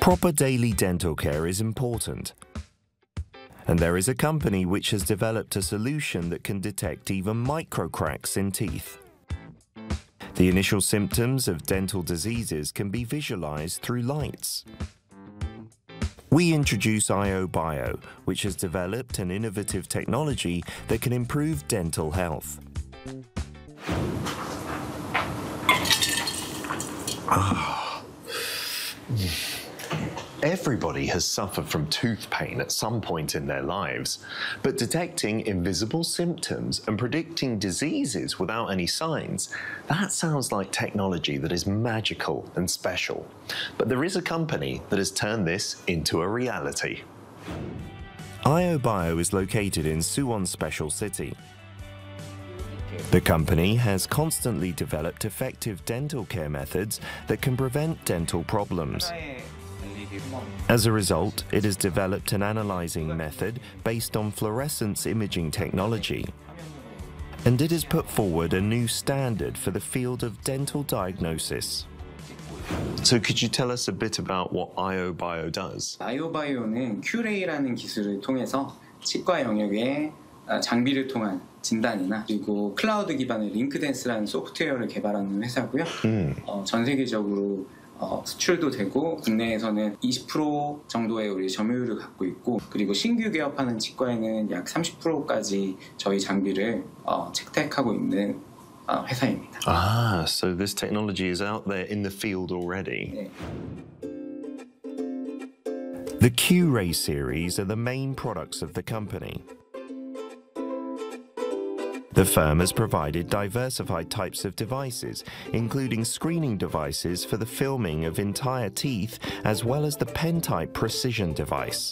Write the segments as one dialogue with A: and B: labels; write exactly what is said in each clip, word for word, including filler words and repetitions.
A: Proper daily dental care is important. And there is a company which has developed a solution that can detect even micro cracks in teeth. The initial symptoms of dental diseases can be visualized through lights. We introduce iOBio, which has developed an innovative technology that can improve dental health.
B: Ah. Everybody has suffered from tooth pain at some point in their lives, but detecting invisible symptoms and predicting diseases without any signs, that sounds like technology that is magical and special. But there is a company that has turned this into a reality.
A: iOBio is located in Suwon Special City. The company has constantly developed effective dental care methods that can prevent dental problems. As a result, it has developed an analyzing method based on fluorescence imaging technology, and it has put forward a new standard for the field of dental diagnosis.
B: So could you tell us a bit about what iOBio does?
C: iOBio는 큐레이라는 기술을 통해서 치과 영역의 장비를 통한 진단이나 그리고 클라우드 기반의 링크댄스라는 소프트웨어를 개발하는 회사고요. 음. 어, 전 세계적으로 어, 수출도 되고 국내에서는 이십 퍼센트 정도의 우리 점유율을 갖고 있고 그리고 신규 개업하는 치과에는 약 삼십 퍼센트까지 저희 장비를 어, 채택하고 있는 어, 회사입니다.
B: Ah, so this technology is out there in the field already.
C: 네.
A: The Q-Ray series are the main products of the company. The firm has provided diversified types of devices, including screening devices for the filming of entire teeth, as well as the pen-type precision device.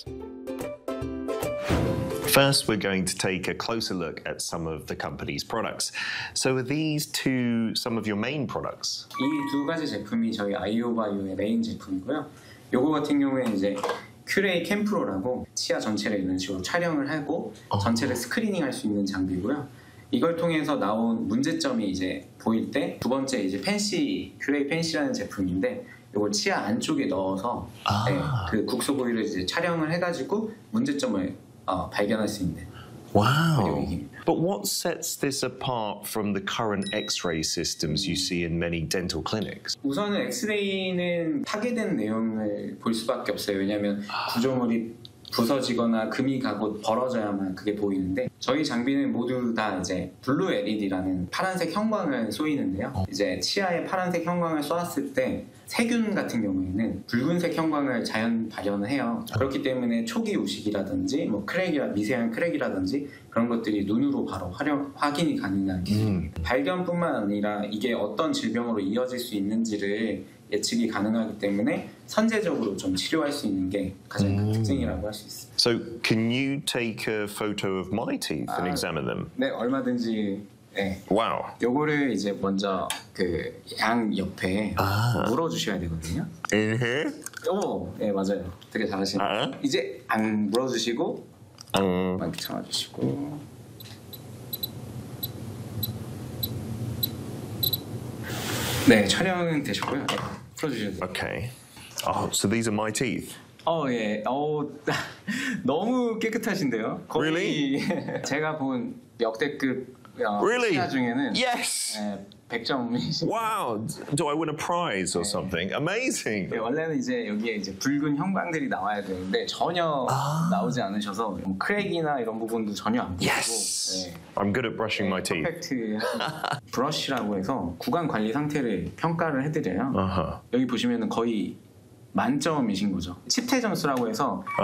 B: First, we're going to take a closer look at some of the company's products. So are these two some of your main products?
C: 이 두 가지 제품이 저희 iOBio의 메인 제품이고요. 요거 같은 경우에 이제 큐레이 캠프로라고 치아 전체를 이런 식으로 촬영을 하고 어. 전체를 스크리닝할 수 있는 장비고요. 이걸 통해서 나온 문제점이 이제 보일 때 두 번째 이제 펜시 큐레이 펜시라는 제품인데 이걸 치아 안쪽에 넣어서 아. 네, 그 국소 부위를 이제 촬영을 해가지고 문제점을 어, 발견할 수 있는.
B: Wow. But what sets this apart from the current X-ray systems you see in many dental clinics?
C: 우선은 엑스레이는 파괴된 내용을 볼 수밖에 없어요. 왜냐하면 구조물이 부서지거나 금이 가고 벌어져야만 그게 보이는데 저희 장비는 모두 다 이제 블루 엘이디라는 파란색 형광을 쏘이는데요. 어. 이제 치아에 파란색 형광을 쏘았을 때 세균 같은 경우에는 붉은색 형광을 자연 발현을 해요. 어. 그렇기 때문에 초기 우식이라든지 뭐 크랙이라 미세한 크랙이라든지 그런 것들이 눈으로 바로 활용, 확인이 가능한 기술입니다. 음. 발견뿐만 아니라 이게 어떤 질병으로 이어질 수 있는지를 예측이 가능하기 때문에 선제적으로 좀 치료할 수 있는 게 가장 큰 특징이라고 할 수 있어요.
B: So can you take a photo of my teeth and
C: 아,
B: examine them?
C: 네, 얼마든지. 네.
B: Wow.
C: 요거를 이제 먼저 그 양 옆에 아. 물어주셔야 되거든요.
B: In here?
C: 오, 네 맞아요. 되게 잘하시네요. 아. 이제 안 물어주시고 음. 이렇게 참아주시고. 네, 촬영은 되셨고요. 네, 풀어주셔야 돼요.
B: Okay. Oh, so these are my teeth.
C: 어, 예. 어, 너무 깨끗하신데요. 거의
B: Really?
C: 제가 본 역대급 어,
B: Really?
C: 치아 중에는
B: Yes.
C: 네, 백 점이신.
B: Wow. Do I win a prize or something? Amazing.
C: 네, 원래는 이제 여기에 이제 붉은 형광들이 나와야 되는데 전혀 아. 나오지 않으셔서 뭐 크랙이나 이런 부분도 전혀 안 보이고.
B: Yes.
C: 네.
B: I'm good at brushing 네, my teeth.
C: 퍼펙트 브러쉬라고 해서 구강 관리 상태를 평가를 해드려요. Uh-huh. 여기 보시면은 거의 만점이신 거죠. 칩테 점수라고 해서